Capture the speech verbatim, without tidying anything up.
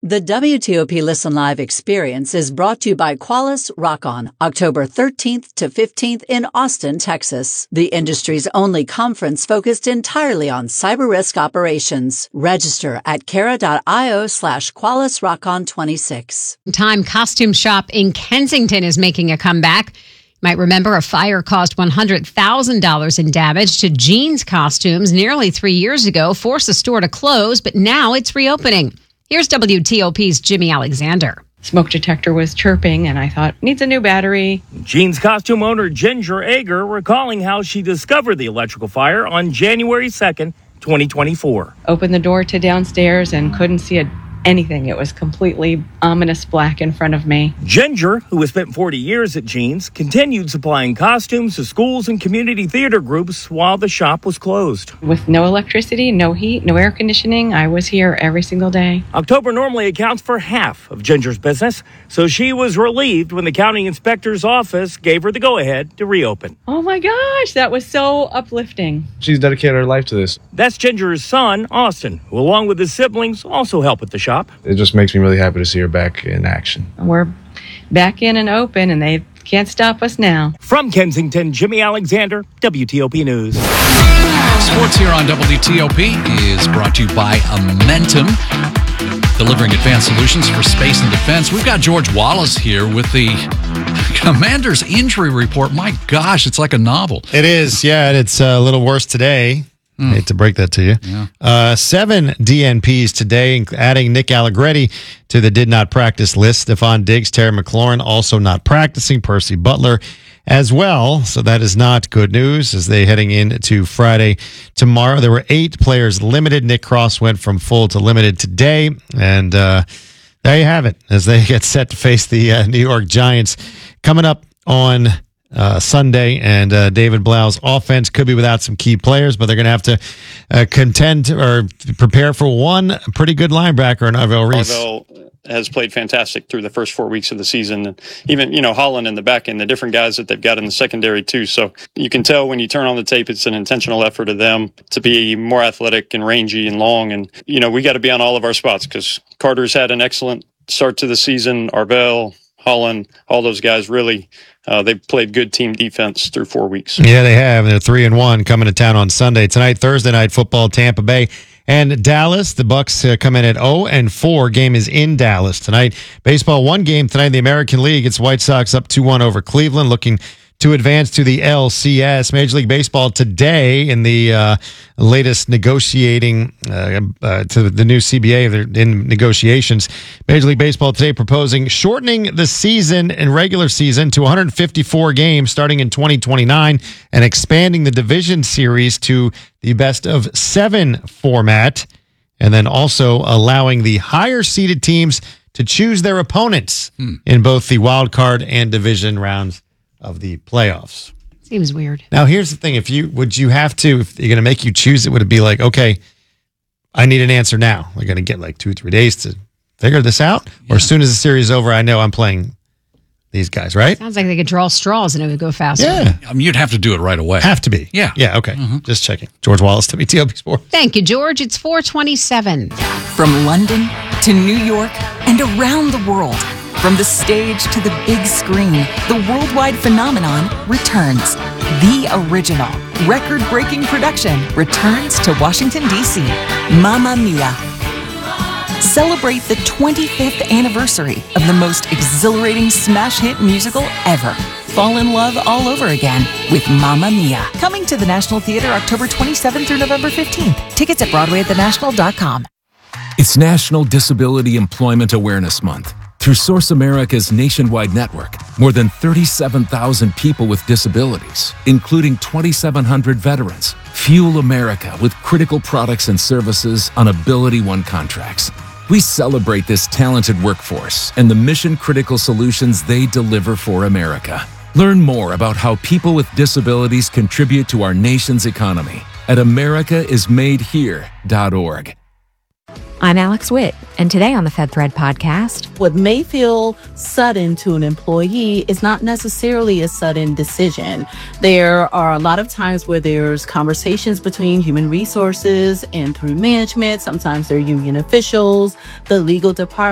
The W T O P Listen Live experience is brought to you by Qualys Rock-On, October thirteenth to fifteenth in Austin, Texas, the industry's only conference focused entirely on cyber risk operations. Register at cara.io slash Qualys Rock-On twenty-six. Time costume shop in Kensington is making a comeback. You might remember a fire caused one hundred thousand dollars in damage to jeans costumes nearly three years ago, forced the store to close, but now it's reopening. Here's W T O P's Jimmy Alexander. Smoke detector was chirping, and I thought, needs a new battery. Jeans costume owner Ginger Ager recalling how she discovered the electrical fire on January second, twenty twenty-four. Opened the door to downstairs and couldn't see a anything. It was completely ominous black in front of me. Ginger, who has spent forty years at Jeans, continued supplying costumes to schools and community theater groups while the shop was closed. With no electricity, no heat, no air conditioning, I was here every single day. October normally accounts for half of Ginger's business, so she was relieved when the county inspector's office gave her the go-ahead to reopen. Oh my gosh, that was so uplifting. She's dedicated her life to this. That's Ginger's son, Austin, who along with his siblings also help at the shop. It just makes me really happy to see her back in action. We're back in and open, and they can't stop us now. From Kensington, Jimmy Alexander, W T O P News. Sports here on W T O P is brought to you by Amentum, delivering advanced solutions for space and defense. We've got George Wallace here with the Commander's injury report. My gosh, it's like a novel. It is, yeah, and it's a little worse today. Mm. I hate to break that to you. Yeah. Uh, seven D N Ps today, adding Nick Allegretti to the did not practice list. Stephon Diggs, Terry McLaurin also not practicing. Percy Butler as well. So that is not good news as they heading into Friday tomorrow. There were eight players limited. Nick Cross went from full to limited today. And uh, there you have it as they get set to face the uh, New York Giants coming up on Uh, Sunday, and uh, David Blau's offense could be without some key players, but they're going to have to uh, contend or prepare for one pretty good linebacker in Arvell Reese. Arvell has played fantastic through the first four weeks of the season. And even, you know, Holland in the back end, the different guys that they've got in the secondary too. So you can tell when you turn on the tape, it's an intentional effort of them to be more athletic and rangy and long. And, you know, we got to be on all of our spots because Carter's had an excellent start to the season. Arvell, Holland, all those guys really, uh, they've played good team defense through four weeks. Yeah, they have. They're three and one coming to town on Sunday. Tonight, Thursday night football, Tampa Bay and Dallas. The Bucks uh, come in at oh and four. Game is in Dallas tonight. Baseball, one game tonight in the American League. It's White Sox up two one over Cleveland, looking to advance to the L C S. Major League Baseball today in the uh, latest negotiating uh, uh, to the new C B A. They're in negotiations. Major League Baseball today proposing shortening the season and regular season to one hundred fifty-four games starting in twenty twenty-nine and expanding the division series to the best of seven format, and then also allowing the higher seeded teams to choose their opponents hmm. in both the wild card and division rounds of the playoffs. Seems weird. Now, here's the thing. If you, would you have to, if you're going to make you choose it, would it be like, okay, I need an answer now. We're going to get like two or three days to figure this out? Yeah. Or as soon as the series is over, I know I'm playing these guys, right? Sounds like they could draw straws and it would go faster. Yeah. I mean, you'd have to do it right away. Have to be. Yeah. Yeah, okay. Mm-hmm. Just checking. George Wallace, W T O P Sports. Thank you, George. It's four twenty-seven. From London to New York and around the world, from the stage to the big screen, the worldwide phenomenon returns. The original, record-breaking production returns to Washington, D C Mamma Mia! Celebrate the twenty-fifth anniversary of the most exhilarating smash hit musical ever. Fall in love all over again with Mamma Mia! Coming to the National Theater October twenty-seventh through November fifteenth. Tickets at Broadway at the national dot com. It's National Disability Employment Awareness Month. Through Source America's nationwide network, more than thirty-seven thousand people with disabilities, including twenty-seven hundred veterans, fuel America with critical products and services on Ability One contracts. We celebrate this talented workforce and the mission-critical solutions they deliver for America. Learn more about how people with disabilities contribute to our nation's economy at america is made here dot org. I'm Alex Witt, and today on the FedThread podcast. What may feel sudden to an employee is not necessarily a sudden decision. There are a lot of times where there's conversations between human resources and through management. Sometimes they're union officials, the legal department.